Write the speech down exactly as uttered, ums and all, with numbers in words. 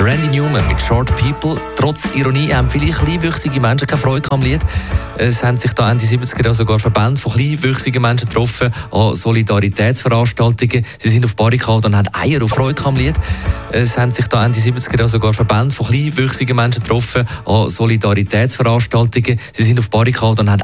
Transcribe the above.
Randy Newman mit Short People. Trotz Ironie haben viele kleinwüchsige Menschen keine Freude am Lied. Es haben sich da Ende siebziger Jahre sogar Verbände von kleinwüchsigen Menschen getroffen an Solidaritätsveranstaltungen. Sie sind auf Barrikaden und haben Eier auf Freude am Lied. Es haben sich da Ende siebziger Jahre sogar Verbände von kleinwüchsigen Menschen getroffen an Solidaritätsveranstaltungen. Sie sind auf Barrikaden und haben